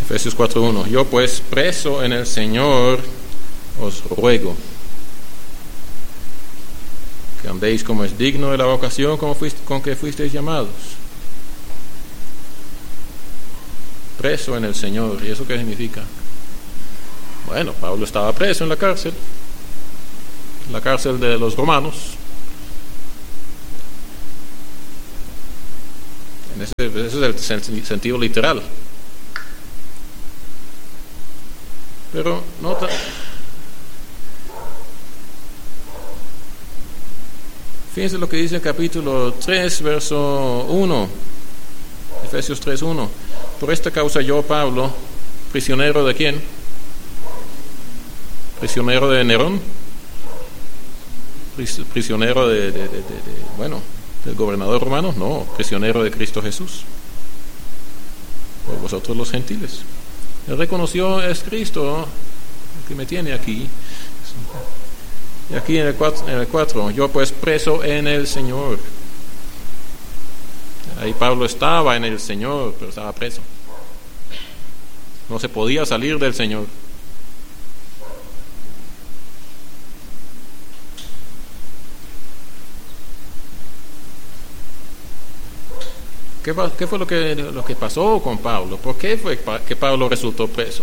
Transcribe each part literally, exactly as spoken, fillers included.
Efesios cuatro uno. Yo pues, preso en el Señor, os ruego que andéis como es digno de la vocación como fuiste, con que fuisteis llamados. Preso en el Señor. ¿Y eso qué significa? Bueno, Pablo estaba preso en la cárcel, la cárcel de los romanos. En ese, ese es el sentido literal. Pero nota, fíjense lo que dice el capítulo tres, verso uno, Efesios tres uno. Por esta causa yo, Pablo, prisionero de quién? Prisionero de Nerón, Pris, prisionero de, de, de, de, de, bueno, del gobernador romano, no, prisionero de Cristo Jesús, por vosotros los gentiles. Él reconoció, es Cristo el que me tiene aquí. Y aquí en el cuatro, en el cuatro, yo pues preso en el Señor. Ahí Pablo estaba en el Señor, pero estaba preso. No se podía salir del Señor. ¿Qué, ¿Qué fue lo que, lo que pasó con Pablo? ¿Por qué fue que Pablo resultó preso?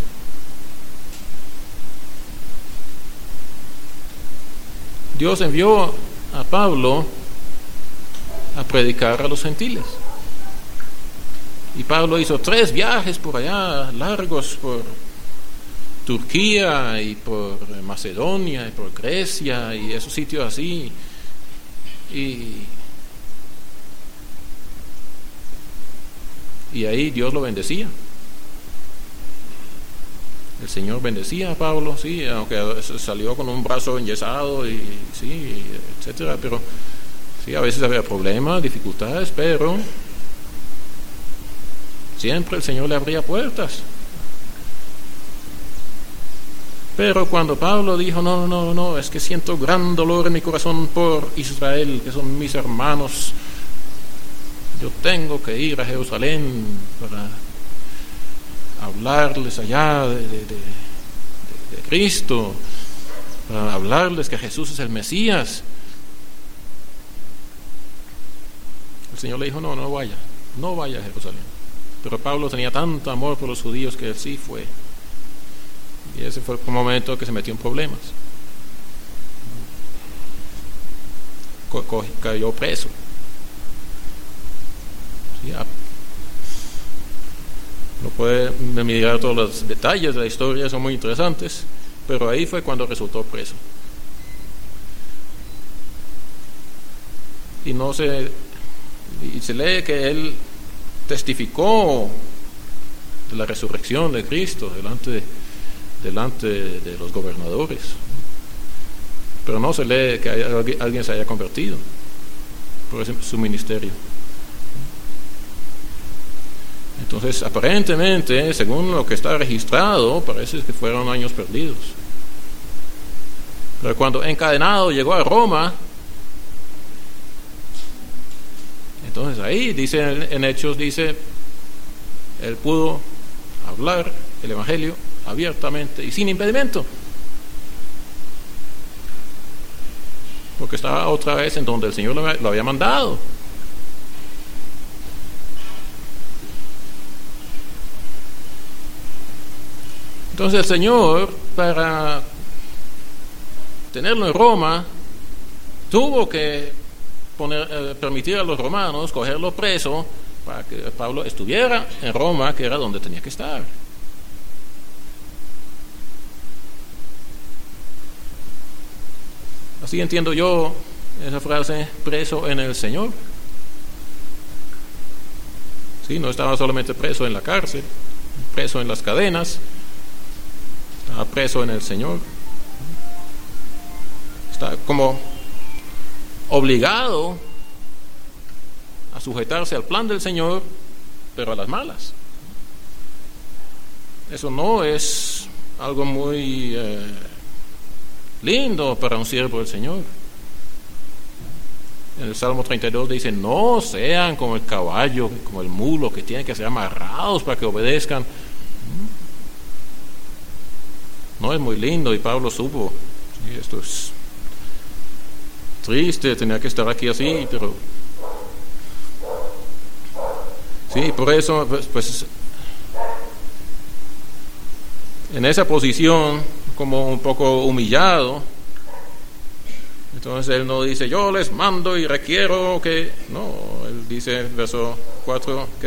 Dios envió a Pablo a predicar a los gentiles. Y Pablo hizo tres viajes por allá, largos, por Turquía y por Macedonia y por Grecia y esos sitios así. Y Y ahí Dios lo bendecía. El Señor bendecía a Pablo, sí, aunque salió con un brazo enyesado y sí, etcétera, pero sí, a veces había problemas, dificultades, pero siempre el Señor le abría puertas. Pero cuando Pablo dijo, no, no, no, es que siento gran dolor en mi corazón por Israel, que son mis hermanos, yo tengo que ir a Jerusalén para hablarles allá de, de, de, de, de Cristo, para hablarles que Jesús es el Mesías. El Señor le dijo, no, no vaya, no vaya a Jerusalén. Pero Pablo tenía tanto amor por los judíos que él sí fue. Y ese fue el momento que se metió en problemas. Cayó preso. Ya. No puede mirar todos los detalles de la historia, son muy interesantes, pero ahí fue cuando resultó preso. Y no se y se lee que él testificó de la resurrección de Cristo delante de, delante de los gobernadores, pero no se lee que haya, alguien se haya convertido por ese, su ministerio. Entonces, aparentemente, según lo que está registrado, parece que fueron años perdidos. Pero cuando encadenado llegó a Roma, entonces ahí dice en Hechos, dice, él pudo hablar el Evangelio abiertamente y sin impedimento, porque estaba otra vez en donde el Señor lo había mandado. Entonces el Señor, para tenerlo en Roma, tuvo que poner, eh, permitir a los romanos cogerlo preso para que Pablo estuviera en Roma, que era donde tenía que estar. Así entiendo yo esa frase, preso en el Señor. Sí, no estaba solamente preso en la cárcel, preso en las cadenas, estaba preso en el Señor. Está como obligado a sujetarse al plan del Señor, pero a las malas. Eso no es algo muy eh, lindo para un siervo del Señor. En el Salmo treinta y dos dice, no sean como el caballo, como el mulo, que tienen que ser amarrados para que obedezcan. No es muy lindo y Pablo supo. Sí, esto es triste, tenía que estar aquí así, pero sí, por eso, pues, pues en esa posición, como un poco humillado, entonces él no dice, yo les mando y requiero que, no, él dice, verso cuatro,